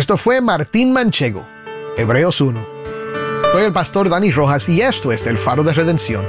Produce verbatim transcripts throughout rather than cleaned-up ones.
Esto fue Martín Manchego, Hebreos uno. Soy el pastor Dani Rojas y esto es El Faro de Redención.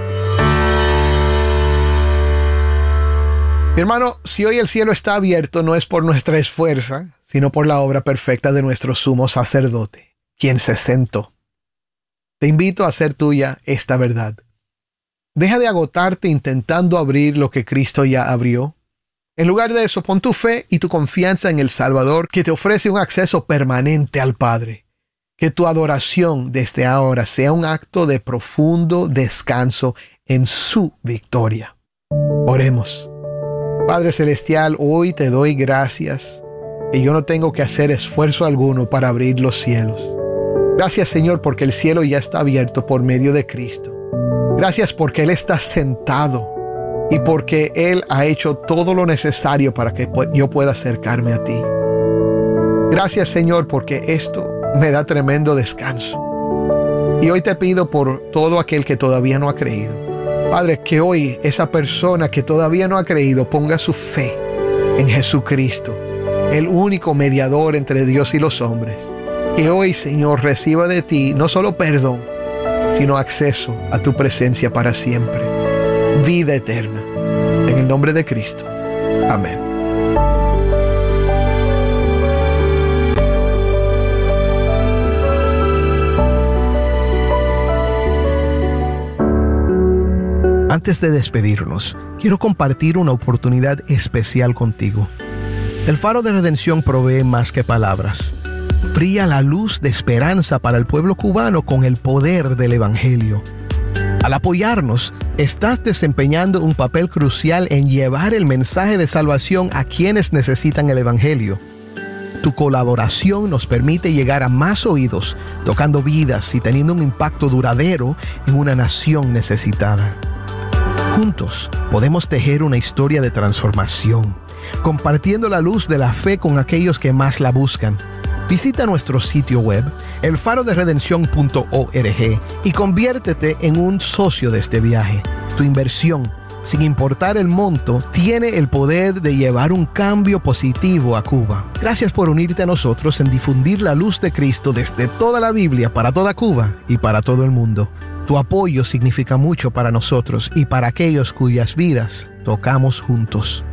Mi hermano, si hoy el cielo está abierto no es por nuestra esfuerza, sino por la obra perfecta de nuestro sumo sacerdote, quien se sentó. Te invito a hacer tuya esta verdad. Deja de agotarte intentando abrir lo que Cristo ya abrió. En lugar de eso, pon tu fe y tu confianza en el Salvador, que te ofrece un acceso permanente al Padre. Que tu adoración desde ahora sea un acto de profundo descanso en su victoria. Oremos. Padre Celestial, hoy te doy gracias que yo no tengo que hacer esfuerzo alguno para abrir los cielos. Gracias, Señor, porque el cielo ya está abierto por medio de Cristo. Gracias porque Él está sentado y porque Él ha hecho todo lo necesario para que yo pueda acercarme a ti. Gracias, Señor, porque esto me da tremendo descanso. Y hoy te pido por todo aquel que todavía no ha creído. Padre, que hoy esa persona que todavía no ha creído ponga su fe en Jesucristo, el único mediador entre Dios y los hombres. Que hoy, Señor, reciba de ti no solo perdón, sino acceso a tu presencia para siempre. Vida eterna. En el nombre de Cristo. Amén. Antes de despedirnos, quiero compartir una oportunidad especial contigo. El Faro de Redención provee más que palabras. Brilla la luz de esperanza para el pueblo cubano con el poder del Evangelio. Al apoyarnos, estás desempeñando un papel crucial en llevar el mensaje de salvación a quienes necesitan el Evangelio. Tu colaboración nos permite llegar a más oídos, tocando vidas y teniendo un impacto duradero en una nación necesitada. Juntos podemos tejer una historia de transformación, compartiendo la luz de la fe con aquellos que más la buscan. Visita nuestro sitio web, el faro de redención punto org, y conviértete en un socio de este viaje. Tu inversión, sin importar el monto, tiene el poder de llevar un cambio positivo a Cuba. Gracias por unirte a nosotros en difundir la luz de Cristo desde toda la Biblia para toda Cuba y para todo el mundo. Tu apoyo significa mucho para nosotros y para aquellos cuyas vidas tocamos juntos.